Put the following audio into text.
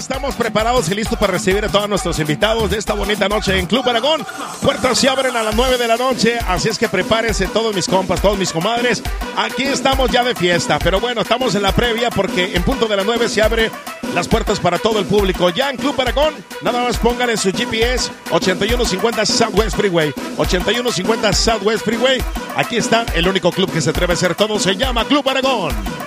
Estamos preparados y listos para recibir a todos nuestros invitados de esta bonita noche en Club Aragón. Puertas se abren a las 9 de la noche, así es que prepárense todos mis compas, todos mis comadres. Aquí estamos ya de fiesta, pero bueno, estamos en la previa porque en punto de las 9 se abre las puertas para todo el público. Ya en Club Aragón, nada más pongan en su GPS 8150 Southwest Freeway. 8150 Southwest Freeway. Aquí está el único club que se atreve a hacer todo, se llama Club Aragón.